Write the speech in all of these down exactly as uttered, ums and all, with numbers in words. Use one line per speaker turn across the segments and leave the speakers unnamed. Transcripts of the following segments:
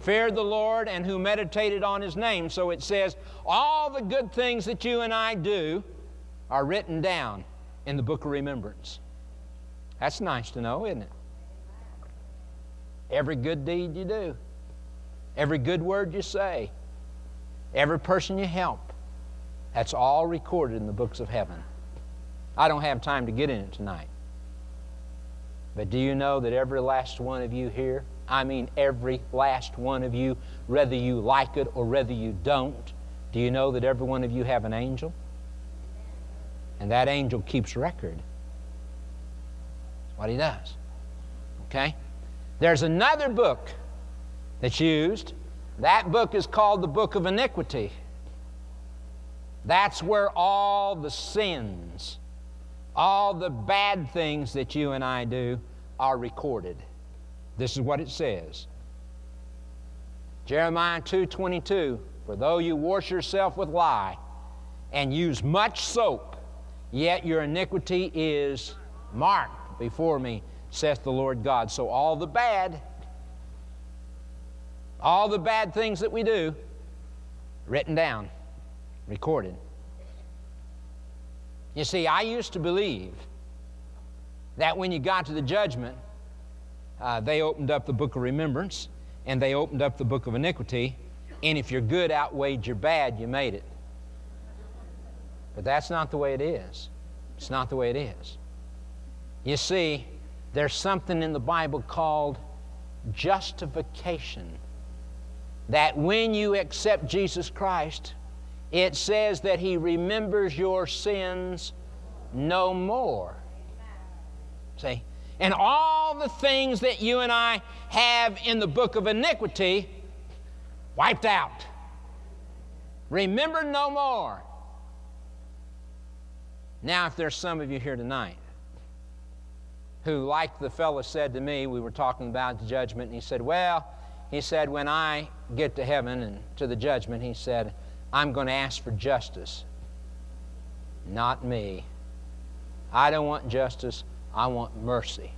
feared the Lord and who meditated on His name. So it says, all the good things that you and I do are written down in the book of remembrance. That's nice to know, isn't it? Every good deed you do, every good word you say, every person you help, that's all recorded in the books of heaven. I don't have time to get in it tonight. But do you know that every last one of you here, I mean every last one of you, whether you like it or whether you don't, do you know that every one of you have an angel? And that angel keeps record. That's what he does. Okay? There's another book that's used. That book is called the Book of Iniquity. That's where all the sins, all the bad things that you and I do are recorded. This is what it says. Jeremiah two twenty-two, for though you wash yourself with lye and use much soap, yet your iniquity is marked before me, saith the Lord God. So all the bad, all the bad things that we do, written down, recorded. You see, I used to believe that when you got to the judgment, uh, they opened up the book of remembrance and they opened up the book of iniquity, and if your good outweighed your bad, you made it. But that's not the way it is. It's not the way it is. You see, there's something in the Bible called justification. That when you accept Jesus Christ, it says that He remembers your sins no more. See? And all the things that you and I have in the book of iniquity, wiped out. Remember no more. Now, if there's some of you here tonight who, like the fellow said to me, we were talking about the judgment, and he said, well, he said, when I get to heaven and to the judgment, he said, I'm going to ask for justice. Not me. I don't want justice. I want mercy.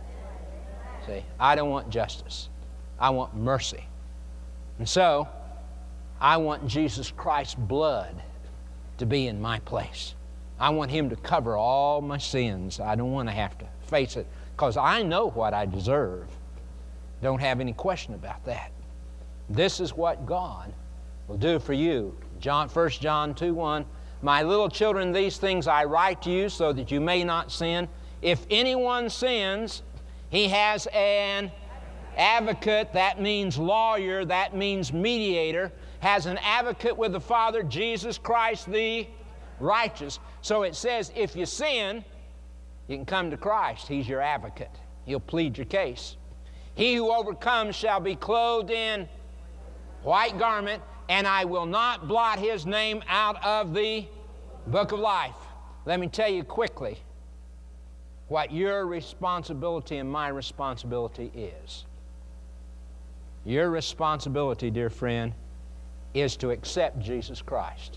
See, I don't want justice. I want mercy. And so, I want Jesus Christ's blood to be in my place. I want Him to cover all my sins. I don't want to have to face it because I know what I deserve. Don't have any question about that. This is what God will do for you. John, First John two one, my little children, these things I write to you so that you may not sin. If anyone sins, he has an advocate. That means lawyer. That means mediator. Has an advocate with the Father, Jesus Christ the righteous. So it says if you sin, you can come to Christ. He's your advocate. He'll plead your case. He who overcomes shall be clothed in white garment, and I will not blot his name out of the book of life. Let me tell you quickly what your responsibility and my responsibility is. Your responsibility, dear friend, is to accept Jesus Christ.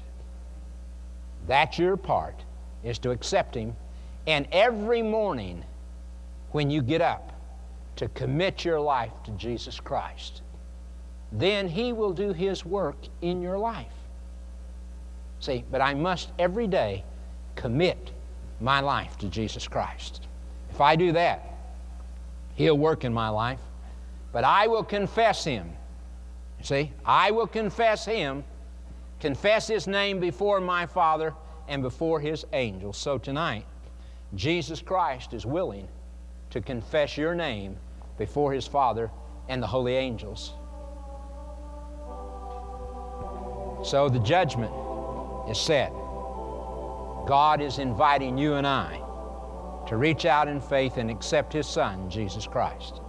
That's your part, is to accept Him. And every morning when you get up, to commit your life to Jesus Christ. Then He will do His work in your life. See, but I must every day commit my life to Jesus Christ. If I do that, He'll work in my life. But I will confess Him. See, I will confess Him, confess His name before my Father and before His angels. So tonight, Jesus Christ is willing to confess your name before His Father and the holy angels. So the judgment is set. God is inviting you and I to reach out in faith and accept His Son, Jesus Christ.